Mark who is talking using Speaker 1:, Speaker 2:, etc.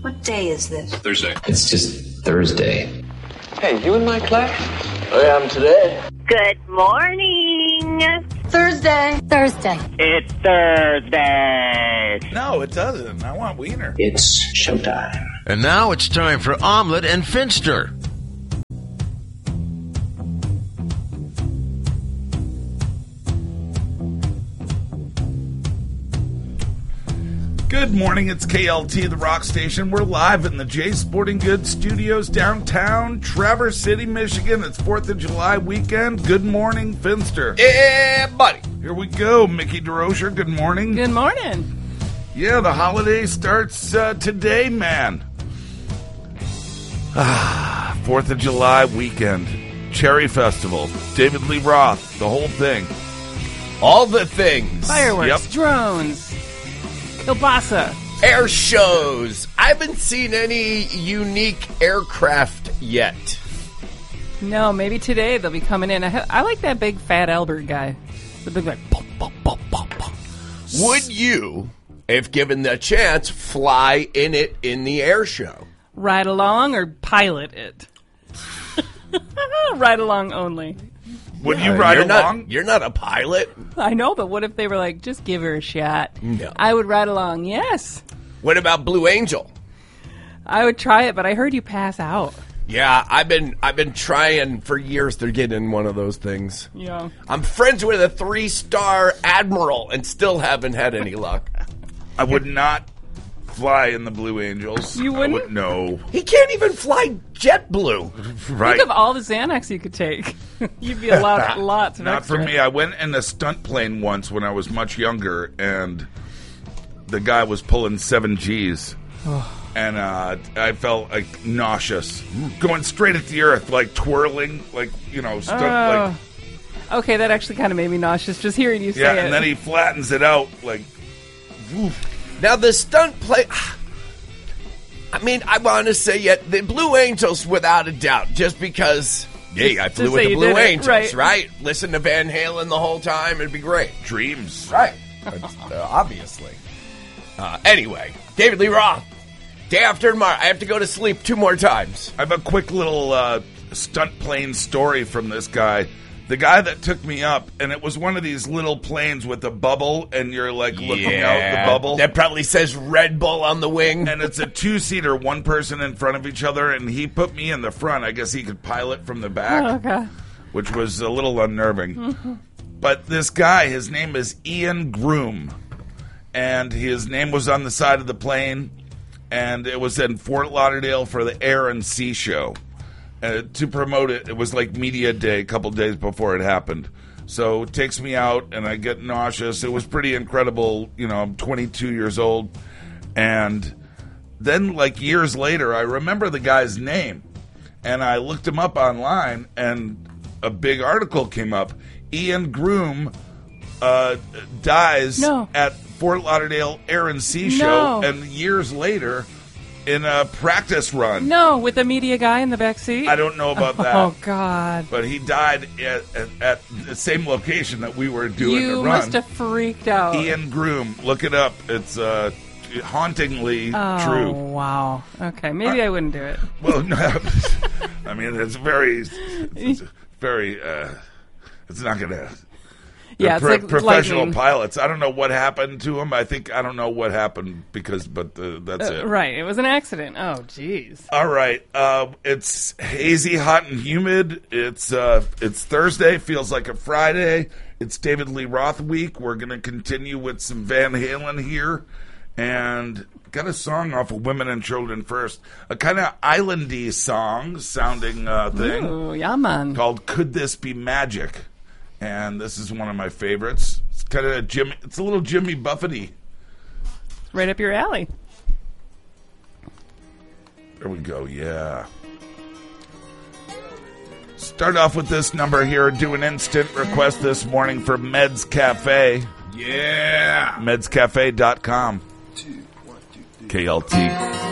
Speaker 1: What day is this?
Speaker 2: Thursday.
Speaker 3: It's just Thursday.
Speaker 4: Hey, you in my class? I am today.
Speaker 5: Good morning.
Speaker 1: Thursday.
Speaker 5: Thursday.
Speaker 6: It's Thursday.
Speaker 7: No, it doesn't. I want wiener.
Speaker 3: It's showtime.
Speaker 8: And now it's time for Omelet and Finster.
Speaker 7: Good morning, it's KLT, the rock station. We're live in the J Sporting Goods Studios downtown, Traverse City, Michigan. It's 4th of July weekend. Good morning, Finster.
Speaker 2: Yeah, buddy.
Speaker 7: Here we go, Mickey DeRocher, good morning.
Speaker 9: Good morning.
Speaker 7: Yeah, the holiday starts today, man. 4th of July weekend, Cherry Festival, David Lee Roth, the whole thing.
Speaker 2: All the things.
Speaker 9: Fireworks,
Speaker 7: Yep.
Speaker 9: drones, kielbasa.
Speaker 2: Air shows. I haven't seen any unique aircraft yet.
Speaker 9: No, maybe today they'll be coming in. I like that big fat Albert guy. The big like, pop, pop, pop, pop, pop.
Speaker 2: Would you, if given the chance, fly in it in the air show?
Speaker 9: Ride along or pilot it? Ride along only.
Speaker 7: Would you ride along?
Speaker 2: You're not a pilot.
Speaker 9: I know, but what if they were like, just give her a shot?
Speaker 2: No.
Speaker 9: I would ride along, yes.
Speaker 2: What about Blue Angel?
Speaker 9: I would try it, but I heard you pass out.
Speaker 2: Yeah, I've been trying for years to get in one of those things.
Speaker 9: Yeah.
Speaker 2: I'm friends with a 3-star admiral and still haven't had any luck.
Speaker 7: I would not fly in the Blue Angels.
Speaker 9: You wouldn't?
Speaker 7: No.
Speaker 2: He can't even fly JetBlue.
Speaker 7: Right.
Speaker 9: Think of all the Xanax you could take. You'd be allowed lots of
Speaker 7: Not
Speaker 9: extra.
Speaker 7: for me. I went in a stunt plane once when I was much younger, and the guy was pulling 7 Gs. And I felt like nauseous. Going straight at the earth, like twirling, like, stunt,
Speaker 9: Okay, that actually kind of made me nauseous just hearing you say
Speaker 7: yeah,
Speaker 9: it.
Speaker 7: and then he flattens it out, like, woof.
Speaker 2: Now, the stunt plane... I mean, I want to say yet the Blue Angels, without a doubt, just because... Hey, I flew
Speaker 9: Just
Speaker 2: with
Speaker 9: say
Speaker 2: the
Speaker 9: you
Speaker 2: Blue
Speaker 9: did it,
Speaker 2: Angels,
Speaker 9: right.
Speaker 2: right? Listen to Van Halen the whole time, it'd be great.
Speaker 7: Dreams.
Speaker 2: Right. Obviously. Anyway, David Lee Roth. Day after tomorrow. I have to go to sleep 2 more times.
Speaker 7: I have a quick little stunt plane story from this guy. The guy that took me up, and it was one of these little planes with a bubble, and you're like looking out the bubble.
Speaker 2: That probably says Red Bull on the wing.
Speaker 7: And it's a 2-seater, one person in front of each other, and he put me in the front. I guess he could pilot from the back,
Speaker 9: okay.
Speaker 7: which was a little unnerving. But this guy, his name is Ian Groom, and his name was on the side of the plane, and it was in Fort Lauderdale for the Air and Sea Show. To promote it, it was like media day a couple days before it happened. So it takes me out, and I get nauseous. It was pretty incredible. I'm 22 years old. And then, like, years later, I remember the guy's name. And I looked him up online, and a big article came up. Ian Groom dies at Fort Lauderdale Air and Sea Show. And years later... in a practice run.
Speaker 9: No, with a media guy in the back seat?
Speaker 7: I don't know about that.
Speaker 9: Oh, God.
Speaker 7: But he died at the same location that we were doing the run.
Speaker 9: You must have freaked out.
Speaker 7: Ian Groom. Look it up. It's hauntingly true.
Speaker 9: Oh, wow. Okay, maybe I wouldn't do it.
Speaker 7: Well, no. I mean, it's very, it's not going to...
Speaker 9: Yeah, it's like
Speaker 7: professional
Speaker 9: lightning.
Speaker 7: pilots. I don't know what happened to him. I don't know what happened but that's it.
Speaker 9: Right, it was an accident. Oh, jeez.
Speaker 7: All right, it's hazy, hot, and humid. It's Thursday. Feels like a Friday. It's David Lee Roth week. We're going to continue with some Van Halen here, and got a song off of Women and Children First, a kind of islandy song sounding thing.
Speaker 9: Ooh, yeah, man.
Speaker 7: Called "Could This Be Magic." And this is one of my favorites. It's kind of it's a little Jimmy Buffett-y.
Speaker 9: Right up your alley.
Speaker 7: There we go, yeah. Start off with this number here. Do an instant request this morning for Meds Cafe.
Speaker 2: Yeah.
Speaker 7: MedsCafe.com. KLT.